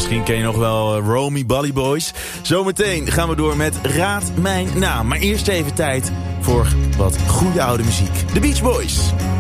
Misschien ken je nog wel Romy Bally Boys. Zometeen gaan we door met Raad Mijn Naam. Maar eerst even tijd voor wat goede oude muziek. The Beach Boys.